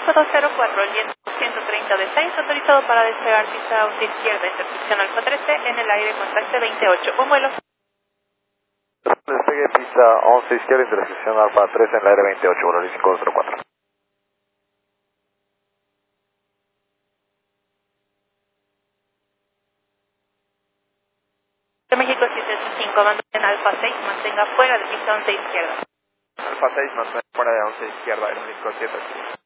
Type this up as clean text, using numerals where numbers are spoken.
México 204, el viento 130 de 6, autorizado para despegar pista 11 izquierda, intersección Alfa 13, en el aire contacte 28. Buen vuelo. Despegue pista 11 izquierda, intersección Alfa 13 en el aire 28, vuelo 504. De México 785, mando en Alfa 6, mantenga fuera de pista 11 izquierda. Alfa 6, mantenga fuera de 11 izquierda, aeroméxico 785.